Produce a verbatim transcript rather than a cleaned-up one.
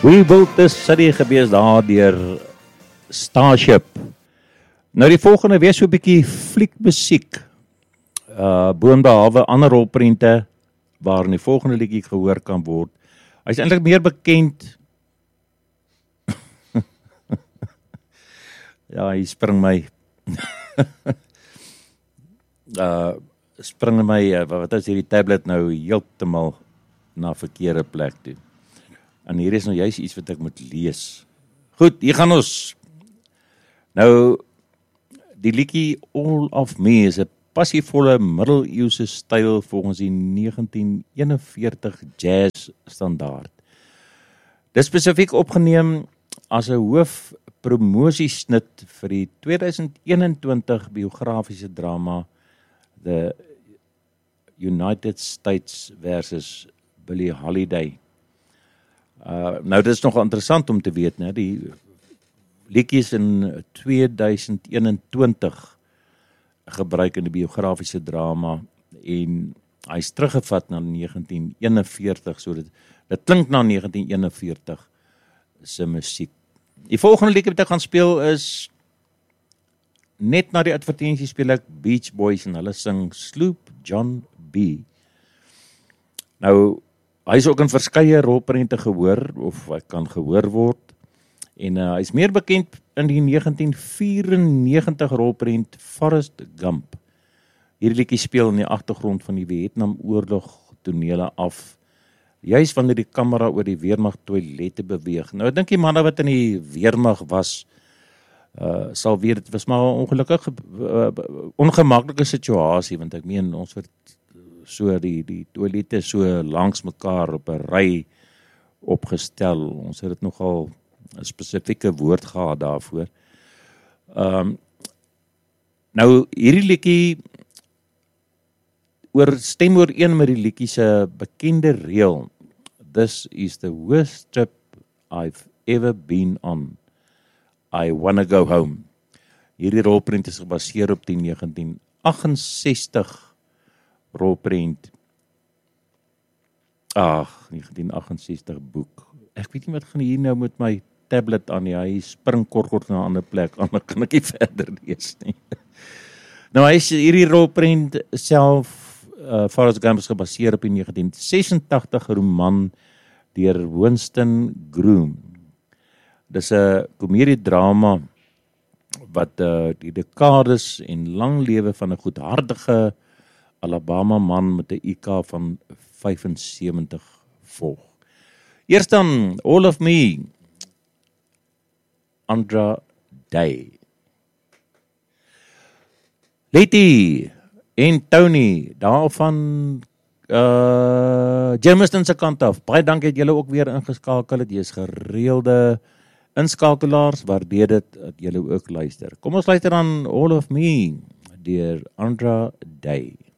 We Built This City gebees daar deur Starship. Nou die volgende weer so 'n bietjie fliekmusiek. Uh boonbehalwe ander rolprente waarin die volgende liedjie gehoor kan word. Hy is eintlik meer bekend. Ja, hy spring my. uh spring my uh, wat is hierdie tablet nou heeltemal na verkeerde plek toe. En hier is nou juist iets wat ek moet lees. Goed, hier gaan ons. Nou, die liedjie All of Me is 'n passievolle middeleeuse styl volgens die negentien eenenveertig jazz standaard. Dit is spesifiek opgeneem as 'n hoofpromosiesnit vir die tweeduisend eenentwintig biografiese drama The United States versus Billie Holiday. Uh, nou, dit is nog interessant om te weet, né? Die liedjies in tweeduisend eenentwintig gebruik in die biografiese drama en hy is teruggevat na negentien eenenveertig, so dit, dit klink na negentien eenenveertig se musiek. Die volgende liedjie wat ek gaan speel is, net na die advertensie speel ek Beach Boys en hulle sing Sloop John B. Nou, hy is ook in verskeie rolprente gehoor, of hy kan gehoor word, en uh, hy is meer bekend in die negentien vyierennegentig rolprent Forrest Gump. Hierdie liedjie speel in die agtergrond van die Vietnamoorlog tonele af, juis wanneer die kamera oor die weermag toilette beweeg. Nou, ek dink die manne wat in die weermag was, uh, sal weet, het was maar 'n ongelukkige, uh, ongemaklike situasie, want ek meen, ons word so die, die toilette so langs mekaar op 'n ry opgestel. Ons het dit nogal 'n spesifieke woord gehad daarvoor. Um, nou, hierdie liedjie oor stem ooreen met die liedjie se bekende reël. This is the worst trip I've ever been on. I wanna go home. Hierdie rolprent is gebaseer op die negentien agsestig rolprent. Ag, negentien agsestig boek. Ek weet nie wat gaan hier nou met my tablet aan nie. Hy spring kort kort na 'n ander plek, anders kan ek nie verder lees nie. Nou, hy is hierdie rolprent self uh, Forrest Gump is gebaseer op die negentien sesentagtig roman deur Winston Groom. Dis 'n komediedrama wat uh, die dekades en lang lewe van 'n goedhartige Alabama man met 'n I Q van vyfensewentig volg. Eers dan All of Me, Andra Day. Letty en Tony, daarvan uh, Jameson se kant af. Baie dankie dat julle ook weer ingeskakel het. Jy is gereelde inskakelaars, waardeer dit dat julle ook luister. Kom ons luister aan All of Me deur Andra Day.